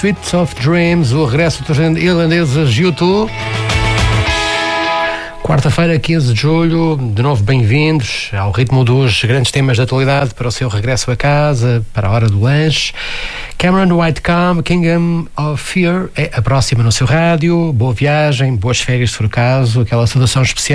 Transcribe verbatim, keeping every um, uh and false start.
Sweet of Dreams, o regresso dos irlandeses U dois. Quarta-feira, quinze de julho, de novo bem-vindos ao ritmo dos grandes temas da atualidade para o seu regresso a casa, para a hora do lanche. Cameron Whitecomb, Kingdom of Fear, é a próxima no seu rádio. Boa viagem, boas férias se for o caso, aquela saudação especial